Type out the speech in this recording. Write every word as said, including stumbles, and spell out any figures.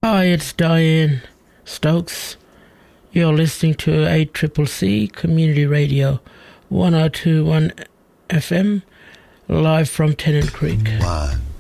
Hi, it's Diane Stokes. You're listening to A C C C Community Radio one oh two point one F M, live from Tennant Creek. One.